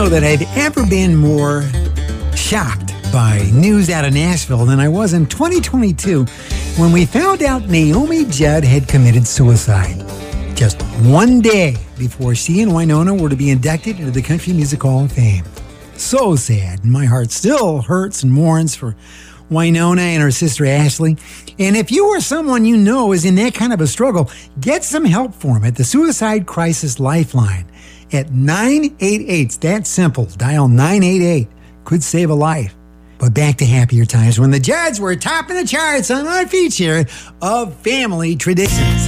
that I've ever been more shocked by news out of Nashville than I was in 2022 when we found out Naomi Judd had committed suicide. Just one day before she and Winona were to be inducted into the Country Music Hall of Fame. So sad. My heart still hurts and mourns for Winona and her sister Ashley. And if you or someone you know is in that kind of a struggle, get some help for them at the Suicide Crisis Lifeline at 988. It's that simple. Dial 988. Could save a life. But back to happier times when the Judds were topping the charts on our feature of family traditions.